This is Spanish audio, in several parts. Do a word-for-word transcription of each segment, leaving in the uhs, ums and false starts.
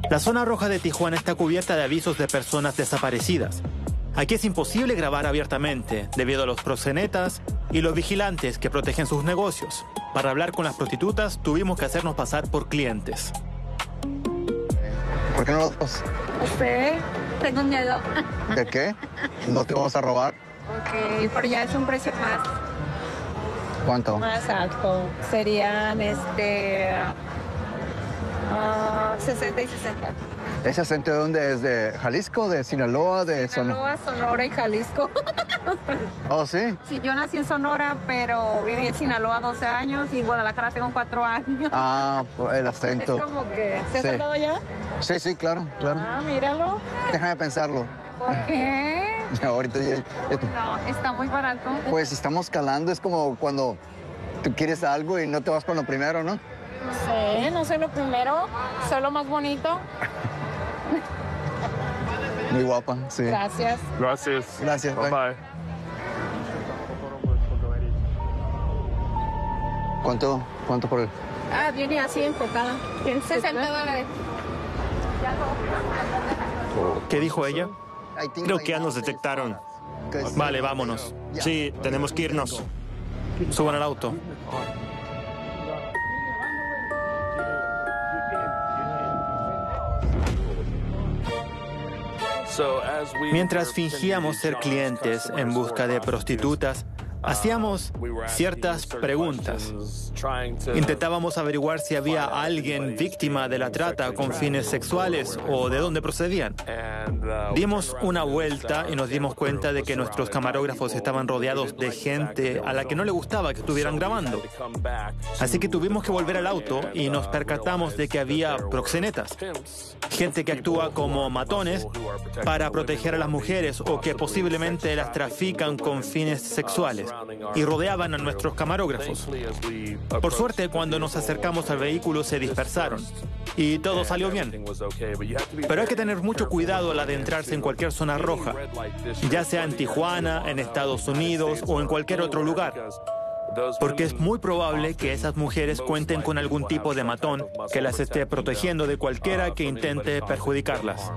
La zona roja de Tijuana está cubierta de avisos de personas desaparecidas. Aquí es imposible grabar abiertamente debido a los proxenetas y los vigilantes que protegen sus negocios. Para hablar con las prostitutas tuvimos que hacernos pasar por clientes. ¿Por qué no los dos? No sé, tengo miedo. ¿De qué? ¿No te vamos a robar? Ok, pero ya es un precio más, ¿Cuánto? más alto. Serían este ah, sesenta y sesenta. ¿Ese acento de dónde es? ¿De Jalisco? ¿De Sinaloa? ¿De Sonora? Sinaloa, Sonora y Jalisco. ¿Oh, sí? Sí, yo nací en Sonora, pero viví en Sinaloa doce años y en Guadalajara tengo cuatro años. Ah, por el acento. Es como que... ¿Se has Sí. andado ya? Sí, sí, claro, claro. Ah, míralo. Déjame pensarlo. ¿Por qué? Ya, ahorita ya- ya- No, está muy barato. Pues estamos calando, es como cuando tú quieres algo y no te vas con lo primero, ¿no? No sé, no sé lo primero, soy lo más bonito. Muy guapa, sí. Gracias. Gracias. Gracias, Bye bye. bye. ¿Cuánto, cuánto por el...? Ah, viene así enfocada. sesenta dólares. ¿Qué dijo ella? Creo que ya nos detectaron. Vale, vámonos. Sí, tenemos que irnos. Suban al auto. Mientras fingíamos ser clientes en busca de prostitutas, hacíamos ciertas preguntas. Intentábamos averiguar si había alguien víctima de la trata con fines sexuales o de dónde procedían. Dimos una vuelta y nos dimos cuenta de que nuestros camarógrafos estaban rodeados de gente a la que no le gustaba que estuvieran grabando. Así que tuvimos que volver al auto y nos percatamos de que había proxenetas. Gente que actúa como matones para proteger a las mujeres o que posiblemente las trafican con fines sexuales y rodeaban a nuestros camarógrafos. Por suerte, cuando nos acercamos al vehículo se dispersaron y todo salió bien. Pero hay que tener mucho cuidado al adentrarse en cualquier zona roja, ya sea en Tijuana, en Estados Unidos o en cualquier otro lugar, porque es muy probable que esas mujeres cuenten con algún tipo de matón que las esté protegiendo de cualquiera que intente perjudicarlas.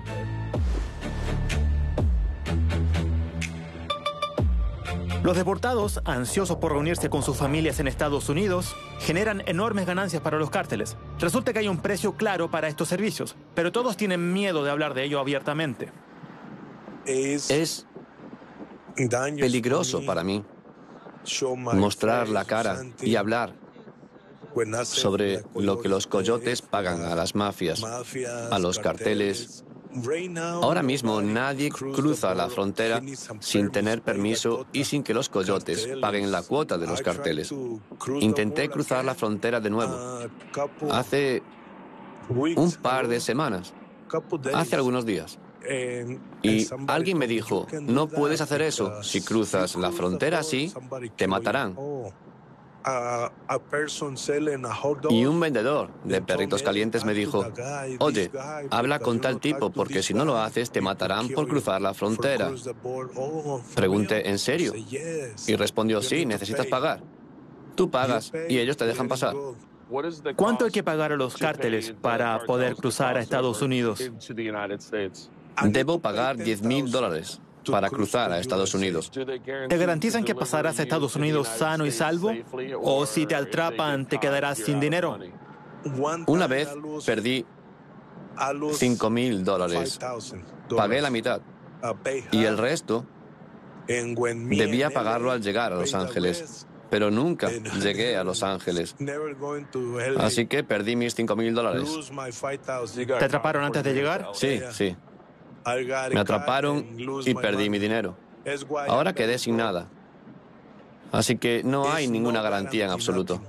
Los deportados, ansiosos por reunirse con sus familias en Estados Unidos, generan enormes ganancias para los cárteles. Resulta que hay un precio claro para estos servicios, pero todos tienen miedo de hablar de ello abiertamente. Es peligroso para mí mostrar la cara y hablar sobre lo que los coyotes pagan a las mafias, a los carteles. Ahora mismo nadie cruza la frontera sin tener permiso y sin que los coyotes paguen la cuota de los carteles. Intenté cruzar la frontera de nuevo hace un par de semanas, hace algunos días. Y alguien me dijo, no puedes hacer eso. Si cruzas la frontera así, te matarán. Y un vendedor de perritos calientes me dijo, oye, habla con tal tipo porque si no lo haces te matarán por cruzar la frontera. Pregunté, ¿en serio? Y respondió, sí, necesitas pagar. Tú pagas y ellos te dejan pasar. ¿Cuánto hay que pagar a los cárteles para poder cruzar a Estados Unidos? Debo pagar diez mil dólares para cruzar a Estados Unidos. ¿Te garantizan que pasarás a Estados Unidos sano y salvo? ¿O si te atrapan te quedarás sin dinero? Una vez perdí cinco mil dólares. Pagué la mitad. Y el resto debía pagarlo al llegar a Los Ángeles. Pero nunca llegué a Los Ángeles. Así que perdí mis cinco mil dólares. ¿Te atraparon antes de llegar? Sí, sí. Me atraparon y perdí mi dinero. Ahora quedé sin nada. Así que no hay ninguna garantía en absoluto.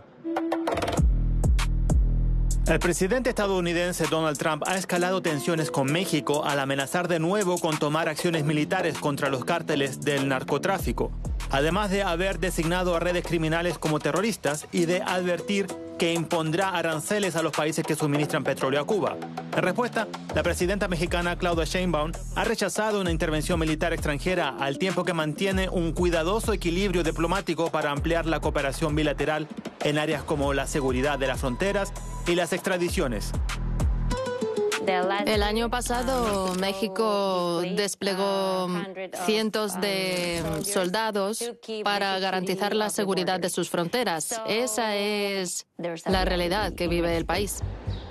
El presidente estadounidense Donald Trump ha escalado tensiones con México al amenazar de nuevo con tomar acciones militares contra los cárteles del narcotráfico, además de haber designado a redes criminales como terroristas y de advertir que impondrá aranceles a los países que suministran petróleo a Cuba. En respuesta, la presidenta mexicana Claudia Sheinbaum ha rechazado una intervención militar extranjera al tiempo que mantiene un cuidadoso equilibrio diplomático para ampliar la cooperación bilateral en áreas como la seguridad de las fronteras y las extradiciones. El año pasado México desplegó cientos de soldados para garantizar la seguridad de sus fronteras. Esa es la realidad que vive el país.